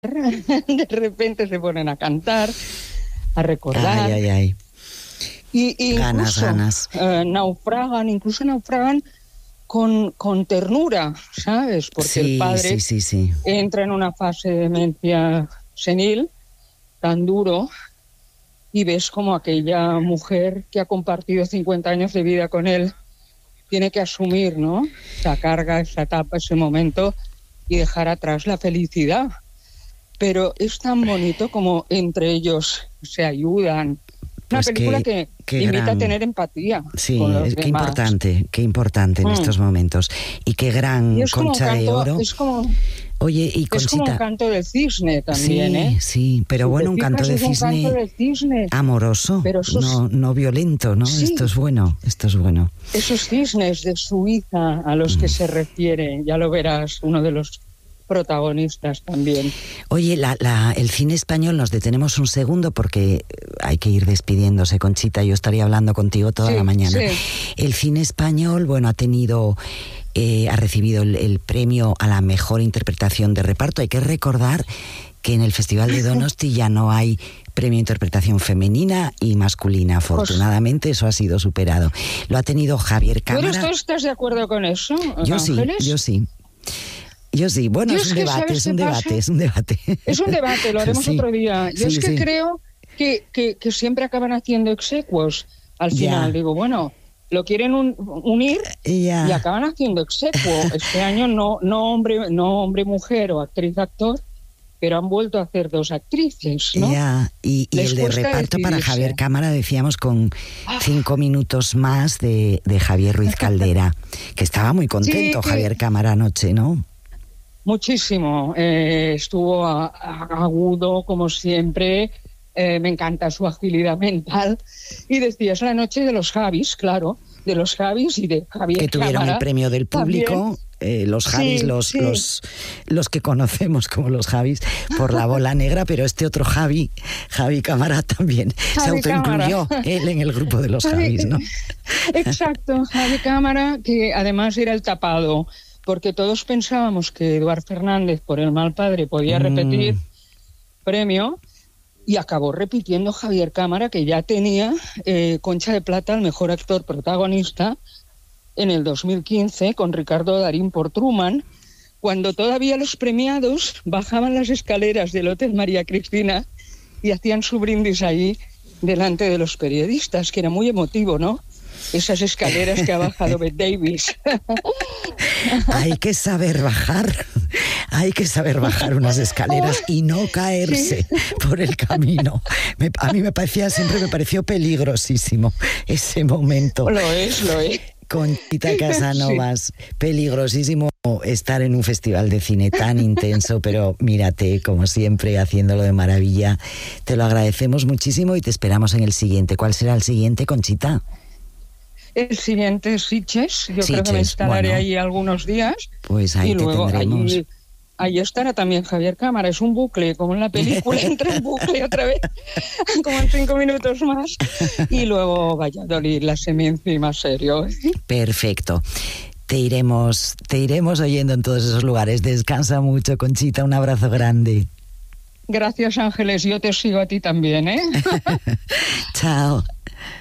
cantar, de repente se ponen a cantar, a recordar. Ay. Y ganas. Naufragan con ternura, ¿sabes? Porque el padre entra en una fase de demencia senil tan duro, y ves como aquella mujer que ha compartido 50 años de vida con él tiene que asumir, ¿no?, esa carga, esa etapa, ese momento, y dejar atrás la felicidad. Pero es tan bonito como entre ellos se ayudan. Una película que invita a tener empatía. Sí, con los qué demás. importante en estos momentos. Y qué gran Concha de Oro. Oye, y Conchita, es como un canto del cisne también, ¿eh? Sí, pero si bueno, un canto de cisne amoroso, pero no violento, ¿no? Sí. Esto es bueno. Esos cisnes de Suiza a los que se refiere, ya lo verás, uno de los protagonistas también. Oye, el cine español, nos detenemos un segundo porque hay que ir despidiéndose, Conchita. Yo estaría hablando contigo toda la mañana. Sí. El cine español, bueno, ha recibido el premio a la mejor interpretación de reparto. Hay que recordar que en el Festival de Donosti ya no hay premio de interpretación femenina y masculina. Afortunadamente eso ha sido superado. Lo ha tenido Javier Cámara. ¿Tú estás de acuerdo con eso, Ángeles? Yo sí. Bueno, es un debate. Es un debate, lo haremos otro día. Yo creo que siempre acaban haciendo execuos al final. Digo, bueno, lo quieren unir y acaban haciendo execuo. Este año no hombre, mujer o actriz-actor, pero han vuelto a hacer 2 actrices, ¿no? Y el de reparto para Javier Cámara, decíamos, con 5 minutos más de Javier Ruiz Caldera, que estaba muy contento Javier Cámara anoche, ¿no? Muchísimo. Estuvo agudo, como siempre. Me encanta su agilidad mental. Y decía, es la noche de los Javis, claro, de los Javis y de Javier que tuvieron Cámara, el premio del público. Los Javis, los que conocemos como los Javis por La Bola Negra, pero este otro Javi Cámara también se autoincluyó él en el grupo de los Javis, ¿no? Exacto, Javi Cámara, que además era el tapado, porque todos pensábamos que Eduard Fernández, por El mal padre, podía repetir premio, y acabó repitiendo Javier Cámara, que ya tenía Concha de Plata al mejor actor protagonista en el 2015 con Ricardo Darín por Truman, cuando todavía los premiados bajaban las escaleras del Hotel María Cristina y hacían su brindis ahí delante de los periodistas, que era muy emotivo, ¿no? Esas escaleras que ha bajado Bette Davis. Hay que saber bajar unas escaleras y no caerse por el camino. A mí me pareció peligrosísimo ese momento. Lo es. Conchita Casanovas, peligrosísimo estar en un festival de cine tan intenso, pero mírate, como siempre, haciéndolo de maravilla. Te lo agradecemos muchísimo y te esperamos en el siguiente. ¿Cuál será el siguiente, Conchita? El siguiente es Sitges. Yo creo que me instalaré ahí algunos días. Pues ahí te tendremos. Ahí estará también Javier Cámara. Es un bucle, como en la película, entra en bucle otra vez, como en 5 minutos más. Y luego Valladolid, la semencia y más serio. Perfecto. Te iremos oyendo en todos esos lugares. Descansa mucho, Conchita. Un abrazo grande. Gracias, Ángeles. Yo te sigo a ti también, ¿eh? Chao.